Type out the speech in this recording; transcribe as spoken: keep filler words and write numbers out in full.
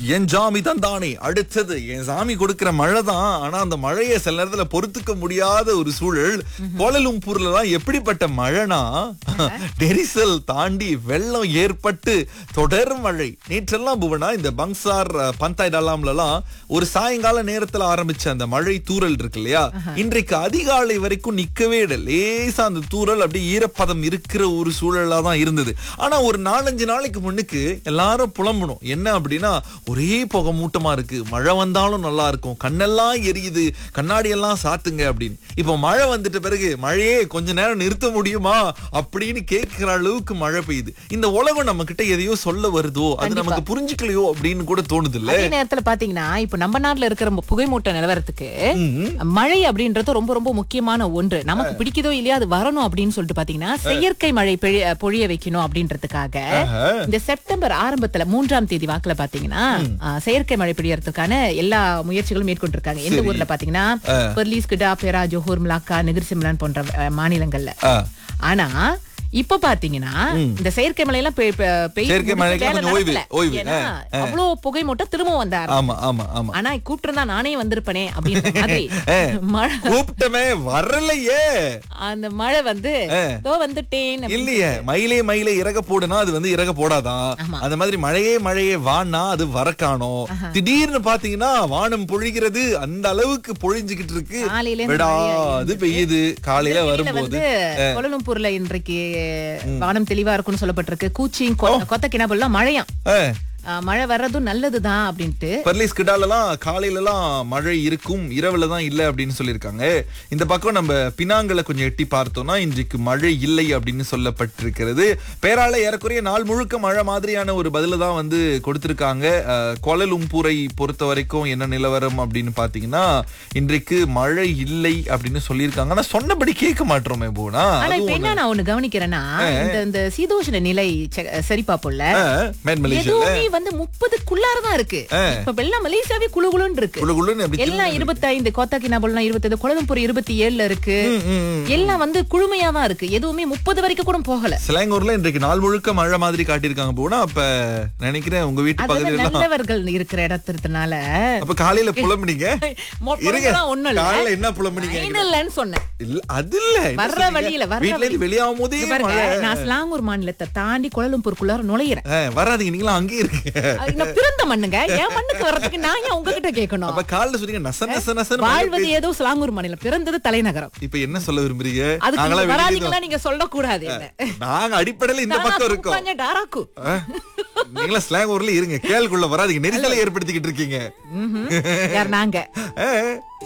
என் ஜாமி தான் தானே அடுத்தது என் சாமி கொடுக்கிற மழை தான். ஆனா அந்த மழையை சில நேரத்துல பொறுத்துக்க முடியாத ஒரு சூழல். கோலலும்பூர்ல தான் எப்படிப்பட்ட மழைனா டெரிசல் தாண்டி வெள்ளம் ஏற்பட்டு தொடர் மழை. நேற்றெல்லாம் புவனா இந்த பங்சார் பந்தாய் டலாம்லாம் ஒரு சாயங்கால நேரத்துல ஆரம்பிச்ச அந்த மழை தூறல் இருக்கு இல்லையா, இன்றைக்கு அதிகாலை வரைக்கும் நிக்கவே இல்லை. லேசா அந்த தூறல் அப்படி ஈரப்பதம் இருக்கிற ஒரு சூழலா தான் இருந்தது. ஆனா ஒரு நாலஞ்சு நாளைக்கு முன்னுக்கு எல்லாரும் புலம்பணும் என்ன அப்படின்னா, ஒரே புகை மூட்டமா இருக்கு, மழை வந்தாலும் நல்லா இருக்கும், கண்ணெல்லாம் எரியுது, கண்ணாடி எல்லாம் சாத்துங்க அப்படின்னு. இப்ப மழை வந்துட்ட பிறகு மழையே கொஞ்ச நேரம் நிறுத்த முடியுமா அப்படின்னு கேட்கிற அளவுக்கு மழை பெய்யுது. இந்த உலகம் நம்ம கிட்ட எதையோ சொல்ல வருதோ, அது நமக்கு புரிஞ்சுக்கலையோ அப்படின்னு கூட தோணுது இல்ல. அதே நேரத்துல பாத்தீங்கன்னா இப்ப நம்ம நாட்டுல இருக்கிற புகைமூட்ட நிலவரத்துக்கு மழை அப்படின்றது ரொம்ப ரொம்ப முக்கியமான ஒன்று. நமக்கு பிடிக்குதோ இல்லையா அது வரணும் அப்படின்னு சொல்லிட்டு பாத்தீங்கன்னா செயற்கை மழை பொழிய வைக்கணும் அப்படின்றதுக்காக இந்த செப்டம்பர் ஆரம்பத்துல மூன்றாம் தேதி வாக்குல பாத்தீங்கன்னா செயற்கை மழை பெய்யறதுக்கான எல்லா முயற்சிகளும் மேற்கொண்டிருக்காங்க. எந்த ஊர்ல பாத்தீங்கன்னா பெர்லிஸ், கிடா, பெரா, ஜோஹர், மலாக்கா, நெகிர் சிம்லான் போன்ற மாநிலங்கள்ல. ஆனா இப்ப பாத்தீங்கன்னா இந்த செயற்கை மழை எல்லாம் அவ்வளவு புகை மூட்டம் திரும்ப வந்தாரு. ஆனா கூப்பிட்டு இருந்தா நானே வந்திருப்பனே அப்படின்ற மாதிரி மழை கூப்பிட்டமே வரலையே. அந்த மழை வந்து வந்துட்டேன் இல்லையே. மயிலே மயிலே இறக போடுனா அது வந்து இறக போடாதான். அந்த மாதிரி மழையே மழையே வானா அது வர காணோம். திடீர்னு பாத்தீங்கன்னா வானம் பொழிகிறது, அந்த அளவுக்கு பொழிஞ்சுகிட்டு இருக்கு, விடாது பெய்யுது. காலையில வரும்போது கோலலும்பூர்ல இன்றைக்கு வானம் தெளிவா இருக்கும்னு சொல்லப்பட்டிருக்கு. கூச்சி கொத்த கிணபுல்லாம் மழையா, மழை வர்றதும் நல்லதுதான் அப்படின்ட்டு. பெர்லிஸ் கிடாலலாம் காலையில எல்லாம் மழை இருக்கும், இரவுல தான் இல்ல அப்படின்னு சொல்லிருக்காங்க. இந்த பக்கம் நம்ம பினாங்கல கொஞ்சம் எட்டி பார்த்தோம்னா இன்றைக்கு மழை இல்லை அப்படின்னு சொல்லப்பட்டிருக்கிறது. பேரால ஏறக்குறைய நாள் முழுக்க மழை மாதிரியான ஒரு பதில தான் வந்து கொடுத்திருக்காங்க. கோலலும்பூரை பொறுத்த வரைக்கும் என்ன நிலவரம் அப்படின்னு பாத்தீங்கன்னா இன்றைக்கு மழை இல்லை அப்படின்னு சொல்லியிருக்காங்க. ஆனா சொன்னபடி கேட்க மாட்டோமே போனா. ஆனா இப்ப என்ன நான் ஒண்ணு கவனிக்கிறேன்னா இந்த சீதோஷண நிலை சரி பாப்போம்ல, வந்து முப்பதுக்குள்ளாரதான் இருக்கு. இப்ப எல்லாம் மலேசியாவே குளு குளுன்னு இருக்கு. எல்லாம் இருபத்தி ஐந்து கோத்தாக்கினாபுல்லாம் இருபத்தி ஐந்து, கோலலும்பூர் இருபத்தி ஏழுல இருக்கு. எல்லாம் வந்து குழுமையா தான் இருக்கு. எதுவுமே முப்பது வரைக்கும் கூட போகல. சிலாங்கூர்ல இன்றைக்கு நாள் முழுக்க மழை மாதிரி காட்டியிருக்காங்க போனா. அப்ப நினைக்கிறேன் உங்க வீட்டு பகுதியில நல்லவர்கள் இருக்கிற இடத்தினால அப்ப காலையில புலம்புனீங்க. காலையில என்ன புலம்புனீங்க? இல்லன்னு சொன்னேன். அது இல்ல, வர்ற வழியில வீட்ல இருந்து வெளியாகும் போதே நான் சிலாங்கூர் மாநிலத்தை தாண்டி கோலலும்பூருக்குள்ளார நுழையிறேன். வராதீங்க, நீங்களும் அங்கே இருக்கு. பிறந்த மண்ணுங்க, என் மண்ணுக்கு வர்றதுக்கு நான் ஏன் உங்ககிட்ட கேட்கணும்? அப்ப காலைல சொன்னீங்க நச நச நச. வாழ்வது ஏதோ சிலாங்கூர் மாநிலம், பிறந்தது தலைநகரம். இப்ப என்ன சொல்ல விரும்புறீங்க? அதுக்கு வராதீங்களா நீங்க சொல்லக்கூடாது. நாங்க அடிப்படையில இந்த பக்கம் இருக்கோம். டாராக்கு நீங்களா ஸ்லாங்கூர்ல இருங்க, கேளுக்குள்ள வராதீங்க, நெரிசலை ஏற்படுத்திக்கிட்டு இருக்கீங்க. யார் நாங்க?